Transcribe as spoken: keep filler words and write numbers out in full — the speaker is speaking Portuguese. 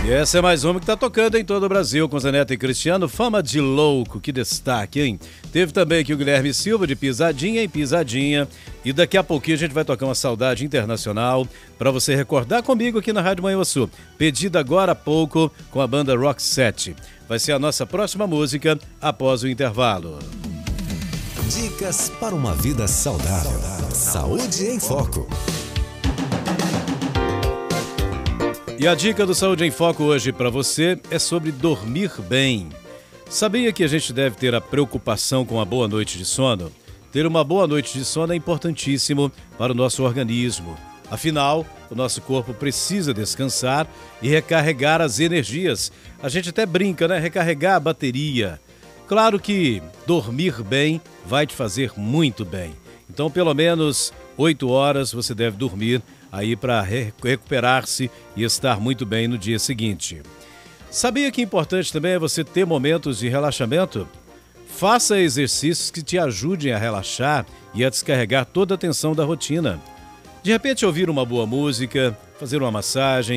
E essa é mais uma que tá tocando em todo o Brasil, com Zé Neto e Cristiano. Fama de louco, que destaque, hein? Teve também aqui o Guilherme Silva de Pisadinha em Pisadinha. E daqui a pouquinho a gente vai tocar uma saudade internacional para você recordar comigo aqui na Rádio Manhuaçu. Pedida agora há pouco com a banda Rock sete. Vai ser a nossa próxima música após o intervalo. Dicas para uma vida saudável. Saúde em Foco. E a dica do Saúde em Foco hoje para você é sobre dormir bem. Sabia que a gente deve ter a preocupação com a boa noite de sono? Ter uma boa noite de sono é importantíssimo para o nosso organismo. Afinal, o nosso corpo precisa descansar e recarregar as energias. A gente até brinca, né? Recarregar a bateria. Claro que dormir bem vai te fazer muito bem. Então, pelo menos oito horas você deve dormir aí para recuperar-se e estar muito bem no dia seguinte. Sabia que importante também é você ter momentos de relaxamento? Faça exercícios que te ajudem a relaxar e a descarregar toda a tensão da rotina. De repente ouvir uma boa música, fazer uma massagem,